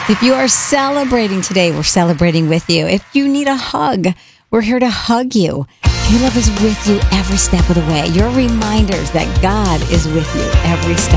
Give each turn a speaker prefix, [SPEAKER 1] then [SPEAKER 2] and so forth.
[SPEAKER 1] If you are celebrating today, we're celebrating with you. If you need a hug, we're here to hug you. Your love is with you every step of the way. Your reminders that God is with you every step